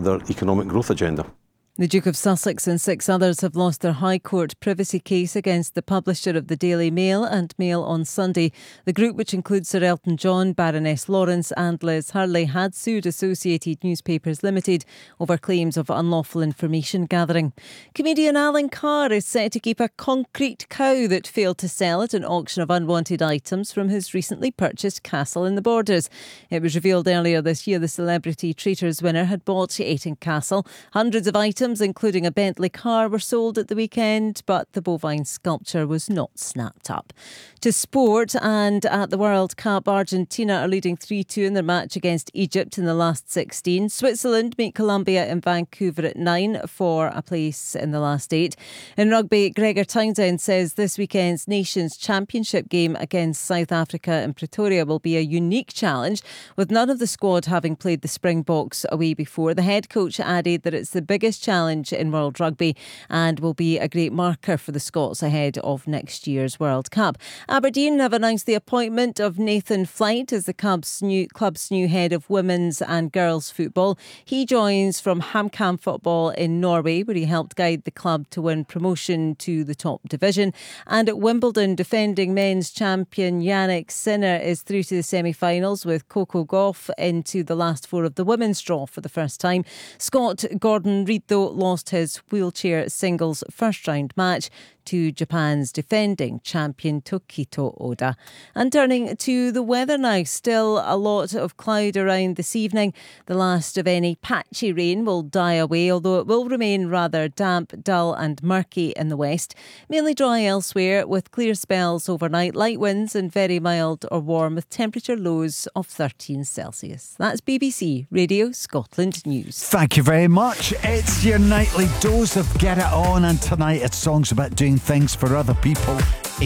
their economic growth agenda. The Duke of Sussex and 6 others have lost their High Court privacy case against the publisher of the Daily Mail and Mail on Sunday. The group, which includes Sir Elton John, Baroness Lawrence and Liz Hurley, had sued Associated Newspapers Limited over claims of unlawful information gathering. Comedian Alan Carr is set to keep a concrete cow that failed to sell at an auction of unwanted items from his recently purchased castle in the Borders. It was revealed earlier this year the Celebrity Traitors winner had bought Ayton Castle. Hundreds of items, including a Bentley car, were sold at the weekend, but the bovine sculpture was not snapped up. To sport, and at the World Cup, Argentina are leading 3-2 in their match against Egypt in the last 16. Switzerland meet Colombia in Vancouver at 9 for a place in the last 8. In rugby, Gregor Townsend says this weekend's Nations Championship game against South Africa in Pretoria will be a unique challenge, with none of the squad having played the Springboks away before. The head coach added that it's the biggest challenge in World Rugby and will be a great marker for the Scots ahead of next year's World Cup. Aberdeen have announced the appointment of Nathan Flight as the club's new head of women's and girls football. He joins from HamKam Football in Norway, where he helped guide the club to win promotion to the top division. And at Wimbledon, defending men's champion Jannik Sinner is through to the semi-finals, with Coco Gauff into the last 4 of the women's draw for the first time. Scott Gordon Reid, though, lost his wheelchair singles first round match to Japan's defending champion Tokito Oda. And turning to the weather now, still a lot of cloud around this evening. The last of any patchy rain will die away, although it will remain rather damp, dull and murky in the west. Mainly dry elsewhere, with clear spells overnight, light winds and very mild or warm, with temperature lows of 13 Celsius. That's BBC Radio Scotland News. Thank you very much. It's your nightly dose of Get It On, and tonight it's songs about doing things for other people.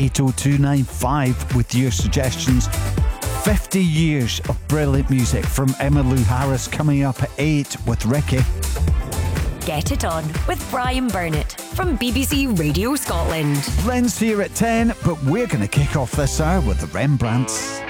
80295 with your suggestions. 50 years of brilliant music from Emmylou Harris coming up at 8 with Ricky. Get It On with Brian Burnett from BBC Radio Scotland. Len's here at 10, but we're going to kick off this hour with the Rembrandts.